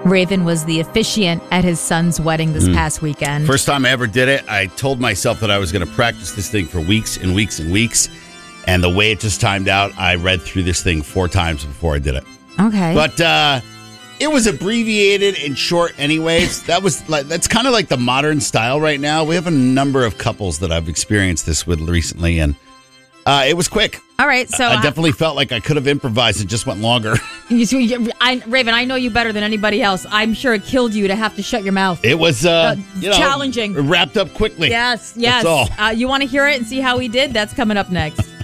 Raven was the officiant at his son's wedding this past weekend. First time I ever did it, I told myself that I was going to practice this thing for weeks and weeks and weeks. And the way it just timed out, I read through this thing 4 times before I did it. Okay. But it was abbreviated and short anyways. That's kind of like the modern style right now. We have a number of couples that I've experienced this with recently, and it was quick. All right, so I definitely felt like I could have improvised. It just went longer. Raven, I know you better than anybody else. I'm sure it killed you to have to shut your mouth. It was challenging. Wrapped up quickly. Yes. That's all. You want to hear it and see how he did? That's coming up next.